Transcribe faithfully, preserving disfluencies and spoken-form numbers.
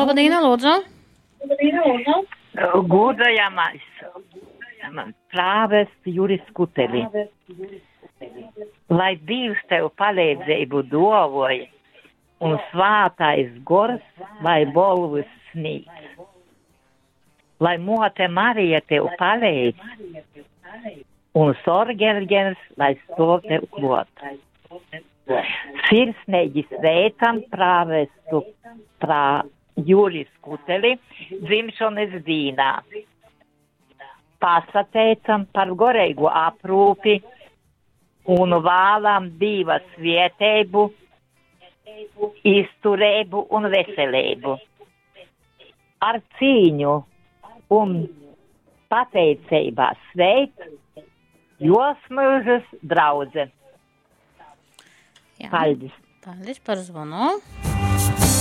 Vadīna, lūdzu. Godājamais prāvests Juris Kuteli, lai Dievs tev palīdzību dāvāja un svātais gors, lai bolvus sniedz, lai mote Marija tev palīdz un sorgergens, lai stāv tev klāt. Sirsnīgi sveicam prāvestu prā Juris Kuteli dzimšanas dīnā. Pasateicam par gorīgu aprūpi un vēlam Dieva svētību, izturību un veselību. Ar cīņu un pateicībā sveic jos mūžas draudze. Jā. Paldies. Paldies par zvanu.